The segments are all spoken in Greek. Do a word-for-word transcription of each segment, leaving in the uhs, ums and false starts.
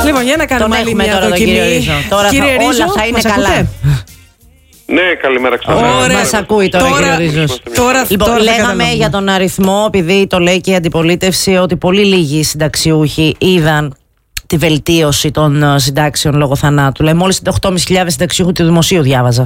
Λοιπόν, για να κάνουμε άλλη μια δοκιμή. Τώρα θα, όλα θα είναι καλά. Ναι, καλημέρα ξανά. Ωραία, μας ακούει τώρα, τώρα κύριε Ρίζος. Τώρα, λοιπόν, τώρα λέγαμε για τον αριθμό, επειδή το λέει και η αντιπολίτευση, ότι πολύ λίγοι συνταξιούχοι είδαν τη βελτίωση των συντάξεων λόγω θανάτου. Λέει μόλις οκτώ χιλιάδες πεντακόσιοι συνταξιούχοι του δημοσίου διάβαζα.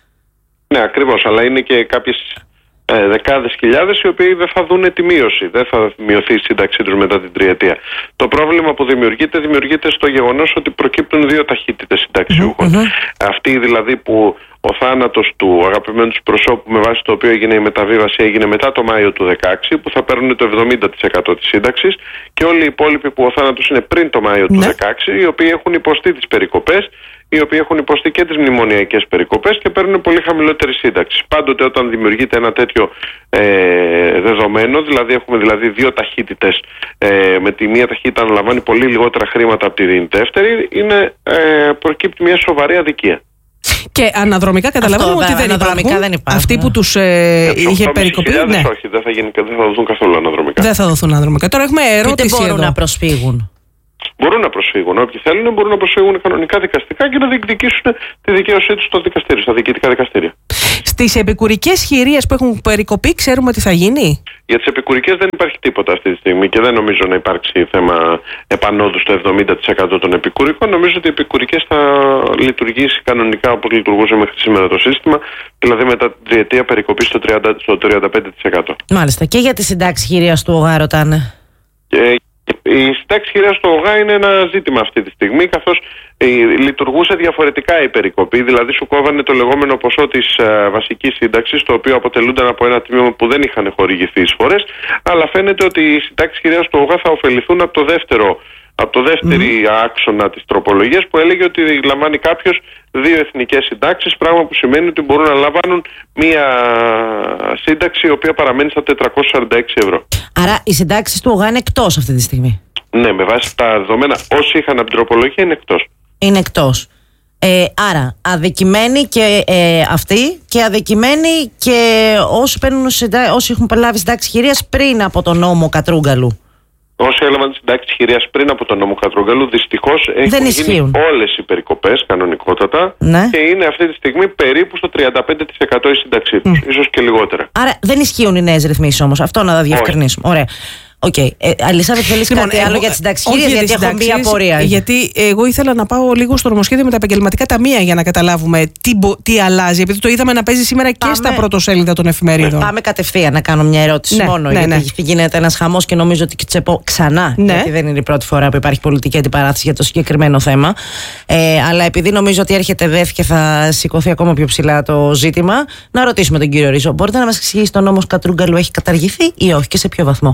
Ναι, ακριβώς, αλλά είναι και κάποιες ε, δεκάδες χιλιάδες οι οποίοι δεν θα δουν τη μείωση. Δεν θα μειωθεί η σύνταξή τους μετά την τριετία. Το πρόβλημα που δημιουργείται, δημιουργείται στο γεγονός ότι προκύπτουν δύο ταχύτητες συνταξιούχων. Mm-hmm. Αυτή δηλαδή που ο θάνατος του αγαπημένου του προσώπου, με βάση το οποίο έγινε η μεταβίβαση, έγινε μετά το Μάιο του δεκαέξι, που θα παίρνουν το εβδομήντα τοις εκατό της σύνταξης, και όλοι οι υπόλοιποι που ο θάνατος είναι πριν το Μάιο του δεκαέξι, οι οποίοι έχουν υποστεί τις περικοπές, οι οποίοι έχουν υποστεί και τις μνημονιακές περικοπές και παίρνουν πολύ χαμηλότερη σύνταξη. Πάντοτε όταν δημιουργείται ένα τέτοιο ε, δεδομένο, δηλαδή έχουμε δηλαδή δύο ταχύτητες, ε, με τη μία ταχύτητα να λαμβάνει πολύ λιγότερα χρήματα από τη δεύτερη, είναι, ε, προκύπτει μια σοβαρή αδικία. Και αναδρομικά καταλαβαίνουμε ότι δεν υπάρχουν. δεν υπάρχουν. Αυτοί που τους ε, είχε περικοπεί. Ναι. Όχι, δεν θα, γίνει, δεν θα δοθούν καθόλου αναδρομικά. Δεν θα δοθούν αναδρομικά. Τώρα έχουμε ερώτηση. Και δεν μπορούν εδώ. να προσφύγουν. Μπορούν να προσφύγουν. Όποιοι θέλουν μπορούν να προσφύγουν κανονικά δικαστικά και να διεκδικήσουν τη δικαίωσή τους στο δικαστήριο, στα διοικητικά δικαστήρια. Στις επικουρικές χειρίες που έχουν περικοπεί, ξέρουμε τι θα γίνει. Για τις επικουρικές δεν υπάρχει τίποτα αυτή τη στιγμή και δεν νομίζω να υπάρξει θέμα επανόδου στο εβδομήντα τοις εκατό των επικουρικών. Νομίζω ότι οι επικουρικές θα λειτουργήσει κανονικά όπως λειτουργούσε μέχρι σήμερα το σύστημα, δηλαδή μετά την τριετία περικοπή στο, τριάντα, στο τριάντα πέντε τοις εκατό. Μάλιστα. Και για τη συντάξη χειρίας του ΟΓΑ ρωτάνε. Και η συντάξη χειρίας του ΟΓΑ είναι ένα ζήτημα αυτή τη στιγμή, καθώς ε, λειτουργούσε διαφορετικά η περικοπή, δηλαδή σου κόβανε το λεγόμενο ποσό της ε, βασικής σύνταξης, το οποίο αποτελούνταν από ένα τμήμα που δεν είχαν χορηγηθεί εισφορές, αλλά φαίνεται ότι οι συντάξεις χειρίας του ΟΓΑ θα ωφεληθούν από το δεύτερο, από το δεύτερη mm. άξονα της τροπολογίας, που έλεγε ότι λαμβάνει κάποιος δύο εθνικές συντάξεις, πράγμα που σημαίνει ότι μπορούν να λαμβάνουν μία σύνταξη η οποία παραμένει στα τετρακόσια σαράντα έξι ευρώ. Άρα οι συντάξεις του ΟΓΑ είναι εκτός αυτή τη στιγμή. Ναι, με βάση τα δεδομένα όσοι είχαν από την τροπολογία είναι εκτός. Είναι εκτός. Ε, άρα αδικημένοι και ε, αυτοί και αδικημένοι και όσοι, παίρνουν, όσοι έχουν λάβει συντάξη χειρίας πριν από τον νόμο Κατρούγκαλου. Όσοι έλαβαν τη συντάξη χειρίας πριν από τον νόμο Κατρούγκαλου, δυστυχώς έχουν γίνει όλες οι περικοπές κανονικότατα, ναι. Και είναι αυτή τη στιγμή περίπου στο τριάντα πέντε τοις εκατό η σύνταξή τους, mm. ίσως και λιγότερα. Άρα δεν ισχύουν οι νέες ρυθμίσεις όμως, αυτό να τα διευκρινίσουμε. Ωραία. Οκ. Okay. Ε, Αλισάβετ, θέλεις λοιπόν, κάτι εγώ, άλλο για τις συντάξεις χειρίας, γιατί έχω μπει απορία. Γιατί εγώ ήθελα να πάω λίγο στο νομοσχέδιο με τα επαγγελματικά ταμεία για να καταλάβουμε τι, τι αλλάζει. Επειδή το είδαμε να παίζει σήμερα πάμε, και στα πρωτοσέλιδα των εφημερίδων. Πάμε κατευθείαν να κάνω μια ερώτηση ναι, μόνο. Ναι, γιατί ναι. γίνεται ένας χαμός και νομίζω ότι τσεπώ ξανά. Ναι. Γιατί δεν είναι η πρώτη φορά που υπάρχει πολιτική αντιπαράθεση για το συγκεκριμένο θέμα. Ε, αλλά επειδή νομίζω ότι έρχεται ΔΕΘ και θα σηκωθεί ακόμα πιο ψηλά το ζήτημα, να ρωτήσουμε τον κύριο Ρίζο. Μπορείτε να μας εξηγήσετε ο νόμος Κατρούγκαλου έχει καταργηθεί ή όχι και σε ποιο βαθμό?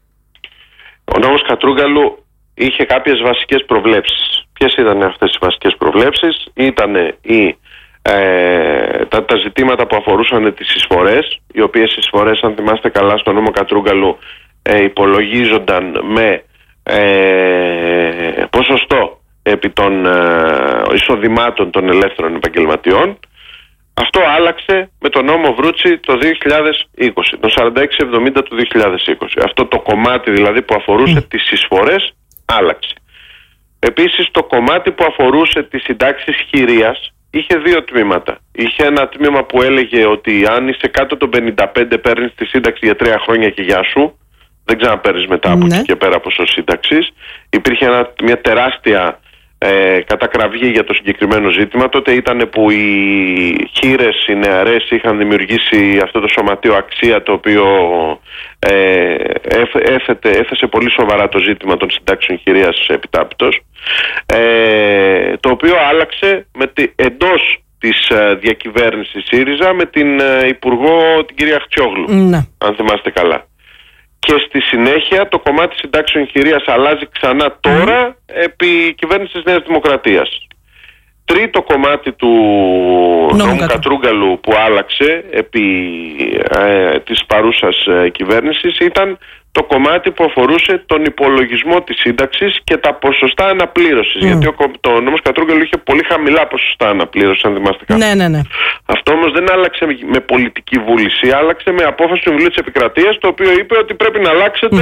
Ο νόμος Κατρούγκαλου είχε κάποιες βασικές προβλέψεις. Ποιες ήταν αυτές οι βασικές προβλέψεις? Ήτανε οι, ε, τα, τα ζητήματα που αφορούσαν τις εισφορές, οι οποίες εισφορές, αν θυμάστε καλά, στο νόμο Κατρούγκαλου ε, υπολογίζονταν με ε, ποσοστό επί των ε, εισοδημάτων των ελεύθερων επαγγελματιών. Αυτό άλλαξε με τον νόμο Βρούτσι το δύο χιλιάδες είκοσι, το σαράντα έξι εβδομήντα του δύο χιλιάδες είκοσι. Αυτό το κομμάτι δηλαδή που αφορούσε mm. τις εισφορές άλλαξε. Επίσης το κομμάτι που αφορούσε τις συντάξεις χειρίας είχε δύο τμήματα. Είχε ένα τμήμα που έλεγε ότι αν είσαι κάτω των πενήντα πέντε παίρνεις τη σύνταξη για τρία χρόνια και γεια σου. Δεν ξαναπαίρνεις μετά από mm. εκεί και πέρα ποσό σύνταξης. Υπήρχε ένα, μια τεράστια Ε, κατακραυγή για το συγκεκριμένο ζήτημα. Τότε ήταν που οι χήρες, οι νεαρές είχαν δημιουργήσει αυτό το σωματείο Αξία, το οποίο ε, έθετε, έθεσε πολύ σοβαρά το ζήτημα των συντάξεων χειρίας επιτάπητος, ε, το οποίο άλλαξε με τη, εντός της ε, διακυβέρνησης ΣΥΡΙΖΑ με την ε, Υπουργό την κυρία Χτσιόγλου, mm. αν θυμάστε καλά. Και στη συνέχεια το κομμάτι συντάξεων χειρίας αλλάζει ξανά τώρα mm. επί κυβέρνησης της Νέας Δημοκρατίας. Τρίτο κομμάτι του νόμου Κατρούγκαλου που άλλαξε επί ε, της παρούσας ε, κυβέρνησης ήταν το κομμάτι που αφορούσε τον υπολογισμό της σύνταξης και τα ποσοστά αναπλήρωσης. Mm. Γιατί ο, το νόμος Κατρούγκαλου είχε πολύ χαμηλά ποσοστά αναπλήρωσης, αν θυμάστε καλά. Ναι, ναι, ναι. Αυτό όμως δεν άλλαξε με πολιτική βούληση, άλλαξε με απόφαση του Συμβουλίου της Επικρατείας, το οποίο είπε ότι πρέπει να αλλάξετε mm.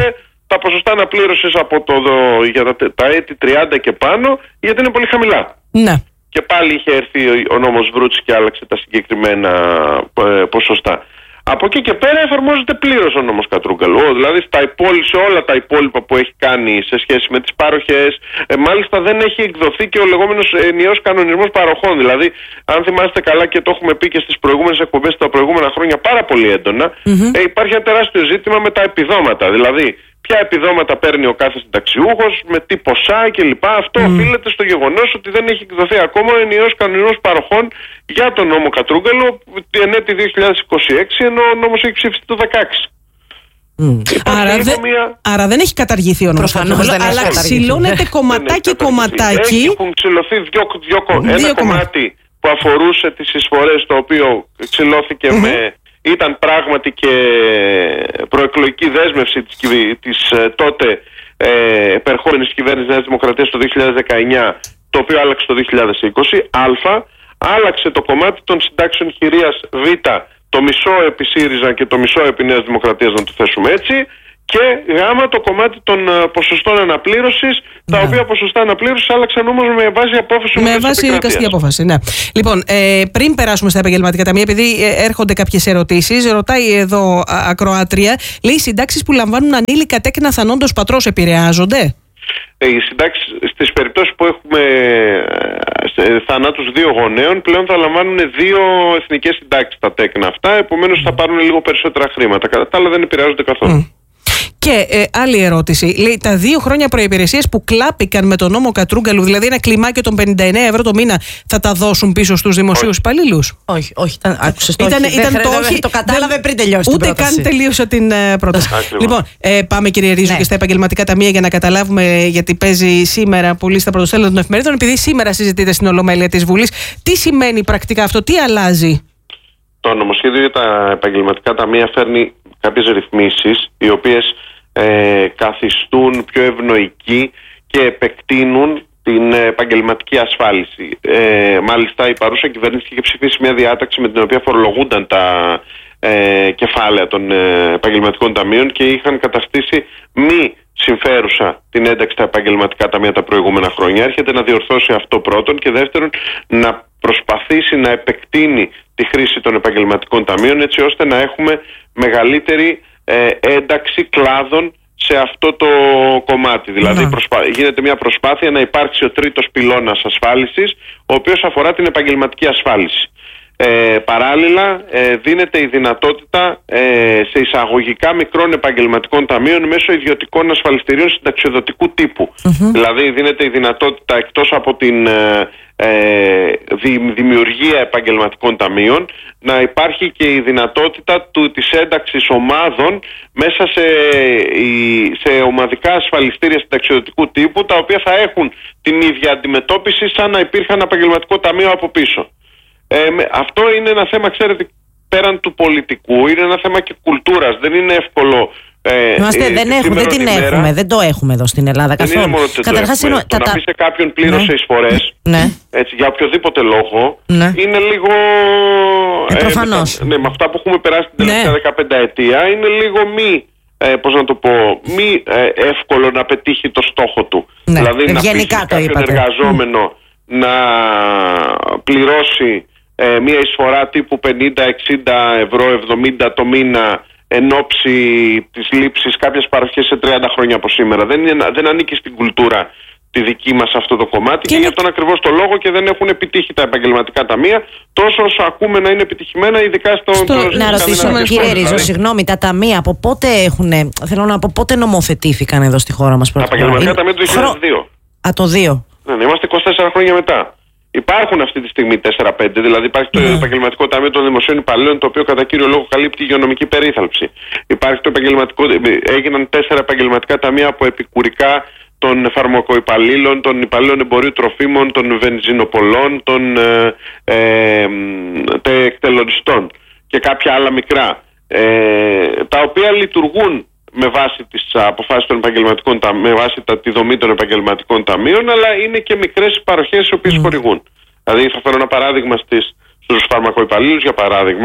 τα ποσοστά αναπλήρωσης από το, για τα, τα έτη τριάντα και πάνω, γιατί είναι πολύ χαμηλά. Ναι. Και πάλι είχε έρθει ο νόμος Βρούτση και άλλαξε τα συγκεκριμένα ε, ποσοστά. Από εκεί και πέρα εφαρμόζεται πλήρως ο νόμος Κατρούγκαλου. Δηλαδή στα υπόλοι, σε όλα τα υπόλοιπα που έχει κάνει σε σχέση με τις παροχές, ε, μάλιστα δεν έχει εκδοθεί και ο λεγόμενος ενιαίος κανονισμός παροχών. Δηλαδή, αν θυμάστε καλά και το έχουμε πει και στις προηγούμενες εκπομπές τα προηγούμενα χρόνια πάρα πολύ έντονα, mm-hmm. ε, υπάρχει ένα τεράστιο ζήτημα με τα επιδόματα. Δηλαδή, ποια επιδόματα παίρνει ο κάθε συνταξιούχος, με τι ποσά κλπ. Αυτό mm. οφείλεται στο γεγονός ότι δεν έχει εκδοθεί ακόμα ο ενιαίος κανονισμός παροχών για τον νόμο Κατρούγκαλο εν έτη δύο χιλιάδες είκοσι έξι, ενώ ο νόμος έχει ψηφιστεί το δύο χιλιάδες δεκαέξι. Mm. Άρα, δε, μια... άρα δεν έχει καταργηθεί ο νόμος Κατρούγκαλο, αλλά ξυλώνεται κομματάκι κομματάκι. Έχουν ξυλωθεί δύο, δύο, δύο, ένα κομμάτι που αφορούσε τις εισφορές, το οποίο ξυλώθηκε mm-hmm. με... Ήταν πράγματι και προεκλογική δέσμευση της, της ε, τότε ε, επερχόμενης κυβέρνησης Νέας Δημοκρατίας το δύο χιλιάδες δεκαεννιά, το οποίο άλλαξε το δύο χιλιάδες είκοσι. Α, άλλαξε το κομμάτι των συντάξεων χειρίας Β, το μισό επί ΣΥΡΙΖΑ και το μισό επί Νέας Δημοκρατίας, να το θέσουμε έτσι. Και γάμα το κομμάτι των uh, ποσοστών αναπλήρωσης, ναι. τα οποία ποσοστά αναπλήρωσης άλλαξαν όμως με βάση απόφαση. Με βάση δικαστική απόφαση, ναι. Λοιπόν, ε, πριν περάσουμε στα επαγγελματικά ταμεία, επειδή ε, έρχονται κάποιες ερωτήσεις, ρωτάει εδώ α, ακροάτρια, λέει, οι συντάξεις που λαμβάνουν ανήλικα τέκνα θανόντος πατρός επηρεάζονται? Ε, οι συντάξεις στις περιπτώσεις που έχουμε ε, θανάτους δύο γονέων, πλέον θα λαμβάνουν δύο εθνικές συντάξεις τα τέκνα αυτά, επομένως θα πάρουν λίγο περισσότερα χρήματα. Κατά τα άλλα δεν επηρεάζονται καθόλου. Mm. Και ε, άλλη ερώτηση. Λέει, τα δύο χρόνια προϋπηρεσίας που κλάπηκαν με τον νόμο Κατρούγκαλου, δηλαδή ένα κλιμάκιο των πενήντα εννέα ευρώ το μήνα, θα τα δώσουν πίσω στους δημοσίους υπαλλήλους? Όχι, όχι. Ήταν, άκουσες, το, ήταν, όχι. Ήταν δεν το, όχι, το κατάλαβε δεν, πριν τελειώσει ούτε την πρόταση. Καν τελείωσε την uh, πρόταση. Λοιπόν, ε, πάμε κύριε Ρίζου ναι. και στα επαγγελματικά ταμεία για να καταλάβουμε, γιατί παίζει σήμερα πολύ στα πρωτοσέλιδα των εφημερίδων, επειδή σήμερα συζητείται στην Ολομέλεια της Βουλής. Τι σημαίνει πρακτικά αυτό, τι αλλάζει? Το νομοσχέδιο για τα επαγγελματικά ταμεία φέρνει κάποιες ρυθμίσεις, οι οποίες Ε, καθιστούν πιο ευνοϊκοί και επεκτείνουν την επαγγελματική ασφάλιση. Ε, μάλιστα η παρούσα κυβέρνηση είχε ψηφίσει μια διάταξη με την οποία φορολογούνταν τα ε, κεφάλαια των ε, επαγγελματικών ταμείων και είχαν καταστήσει μη συμφέρουσα την ένταξη στα επαγγελματικά ταμεία τα προηγούμενα χρόνια. Έρχεται να διορθώσει αυτό πρώτον, και δεύτερον να προσπαθήσει να επεκτείνει τη χρήση των επαγγελματικών ταμείων, έτσι ώστε να έχουμε μεγαλύτερη Ε, ένταξη κλάδων σε αυτό το κομμάτι. Δηλαδή προσπά... γίνεται μια προσπάθεια να υπάρξει ο τρίτος πυλώνας ασφάλισης, ο οποίος αφορά την επαγγελματική ασφάλιση. Ε, παράλληλα ε, δίνεται η δυνατότητα ε, σε εισαγωγικά μικρών επαγγελματικών ταμείων μέσω ιδιωτικών ασφαλιστηρίων συνταξιοδοτικού τύπου. Mm-hmm. Δηλαδή δίνεται η δυνατότητα, εκτός από την ε, ε, δημιουργία επαγγελματικών ταμείων, να υπάρχει και η δυνατότητα του, της ένταξης ομάδων μέσα σε, σε ομαδικά ασφαλιστήρια συνταξιοδοτικού τύπου, τα οποία θα έχουν την ίδια αντιμετώπιση σαν να υπήρχαν επαγγελματικό ταμείο από πίσω. Ε, αυτό είναι ένα θέμα, ξέρετε, πέραν του πολιτικού, είναι ένα θέμα και κουλτούρας. Δεν είναι εύκολο. Ε, Είμαστε, ε, δεν, έχουμε, δεν την έχουμε, μέρα. Δεν το έχουμε εδώ στην Ελλάδα καθόλου. Δεν είναι μόνο Καταρχάς, είναι, το να πει σε κάποιον πλήρωσε ναι. εισφορές, ναι. έτσι, για οποιοδήποτε λόγο, ναι. είναι λίγο. Ε, προφανώς. Ε, με, ναι, με αυτά που έχουμε περάσει την τελευταία ναι. δεκαπέντε ετία, είναι λίγο μη. Ε, πώς να το πω, μη ε, εύκολο να πετύχει το στόχο του. Ναι. Δηλαδή Ευγενικά να πείσει κάποιον εργαζόμενο mm. να πληρώσει ε, μια εισφορά τύπου πενήντα, εξήντα ευρώ, εβδομήντα το μήνα εν ώψη της λήψης κάποιες παροχές σε τριάντα χρόνια από σήμερα. Δεν, είναι, δεν ανήκει στην κουλτούρα τη δική μας αυτό το κομμάτι και, και γι' αυτόν ακριβώς το λόγο και δεν έχουν επιτύχει τα επαγγελματικά ταμεία τόσο όσο ακούμε να είναι επιτυχημένα, ειδικά στο... στο να ρωτήσω, κύριε Ρίζο, δηλαδή. Συγγνώμη, τα ταμεία από πότε έχουν, θέλω να πω, πότε νομοθετήθηκαν εδώ στη χώρα μας? Τα επαγγελματικά ταμεία του δύο χιλιάδες δύο. Α, το δύο. Ναι, είμαστε είκοσι τέσσερα χρόνια μετά. Υπάρχουν αυτή τη στιγμή τέσσερα πέντε, δηλαδή υπάρχει το mm. επαγγελματικό ταμείο των δημοσίων υπαλλήλων, το οποίο κατά κύριο λόγο καλύπτει υγειονομική περίθαλψη. Υπάρχει το επαγγελματικό, έγιναν τέσσερα επαγγελματικά ταμεία από επικουρικά των φαρμακοϊπαλλήλων, των υπαλλήλων εμπορίου τροφίμων, των βενζινοπολών, των ε, ε, ε, εκτελονιστών και κάποια άλλα μικρά, ε, τα οποία λειτουργούν με βάση τις αποφάσεις των επαγγελματικών ταμείων, με βάση τα, τη δομή των επαγγελματικών ταμείων, αλλά είναι και μικρές παροχές οι οποίες mm. χορηγούν. Δηλαδή θα φέρω ένα παράδειγμα στις, στους φαρμακοϊπαλλήλους, για παράδειγμα,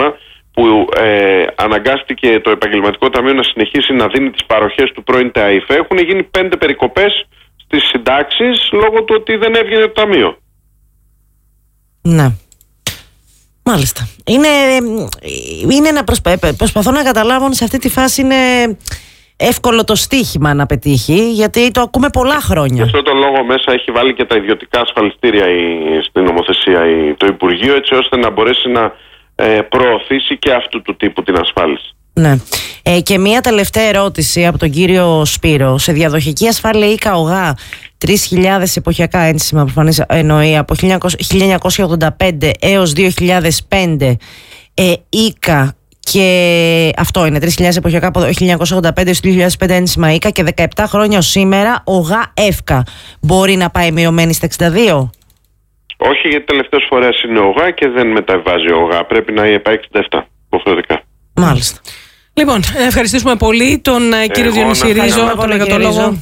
που ε, αναγκάστηκε το Επαγγελματικό Ταμείο να συνεχίσει να δίνει τις παροχές του πρώην ΤΑΙΦ, έχουν γίνει πέντε περικοπές στις συντάξεις λόγω του ότι δεν έβγαινε το ταμείο. Ναι. Μάλιστα. Είναι, είναι να προσπα... προσπαθώ να καταλάβω, σε αυτή τη φάση είναι εύκολο το στοίχημα να πετύχει, γιατί το ακούμε πολλά χρόνια. Γι' αυτό το λόγο μέσα έχει βάλει και τα ιδιωτικά ασφαλιστήρια η, στην νομοθεσία η, το Υπουργείο, έτσι ώστε να μπορέσει να ε, προωθήσει και αυτού του τύπου την ασφάλιση. Ναι. Ε, και μία τελευταία ερώτηση από τον κύριο Σπύρο. Σε διαδοχική ασφάλεια ΙΚΑ ΟΓΑ τρεις χιλιάδες εποχιακά ένσημα, προφανώς εννοεί, από χίλια εννιακόσια ογδόντα πέντε έως δύο χιλιάδες πέντε, ε, ΙΚΑ, και αυτό είναι τρεις χιλιάδες εποχιακά από χίλια εννιακόσια ογδόντα πέντε έως δύο χιλιάδες πέντε ένσημα ΙΚΑ και δεκαεπτά χρόνια ως σήμερα ΟΓΑ ΕΦΚΑ. Μπορεί να πάει μειωμένη στα εξήντα δύο? Όχι, γιατί τελευταίες φορές είναι ΟΓΑ και δεν μεταβάζει ΟΓΑ. Πρέπει να πάει εξήντα επτά υποχρεωτικά. Μάλιστα. Λοιπόν, ευχαριστήσουμε πολύ τον ε, κύριο Διονύση Ρίζο από τον Εργατολόγο.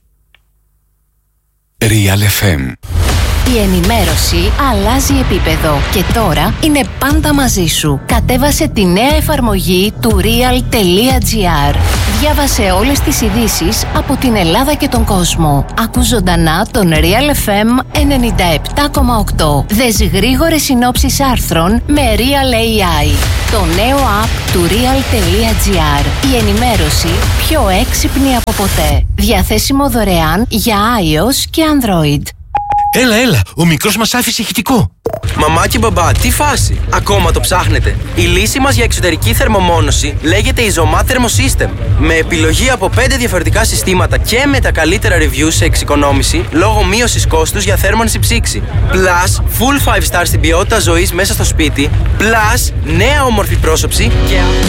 Real εφ εμ. Η ενημέρωση αλλάζει επίπεδο και τώρα είναι πάντα μαζί σου. Κατέβασε τη νέα εφαρμογή του real.gr. Διάβασε όλες τις ειδήσεις από την Ελλάδα και τον κόσμο. Ακού ζωντανά τον Real εφ εμ ενενήντα επτά κόμμα οκτώ. Δες γρήγορες συνόψεις άρθρων με Real έι άι. Το νέο app του real.gr. Η ενημέρωση πιο έξυπνη από ποτέ. Διαθέσιμο δωρεάν για iOS και Android. Έλα, έλα, ο μικρός μας άφησε ηχητικό. Μαμά και μπαμπά, τι φάση, ακόμα το ψάχνετε? Η λύση μας για εξωτερική θερμομόνωση λέγεται Isomat Thermosystem. Με επιλογή από πέντε διαφορετικά συστήματα και με τα καλύτερα reviews σε εξοικονόμηση λόγω μείωσης κόστους για θέρμανση ψήξη. Plus, full five star στην ποιότητα ζωής μέσα στο σπίτι. Plus, νέα όμορφη πρόσωψη και...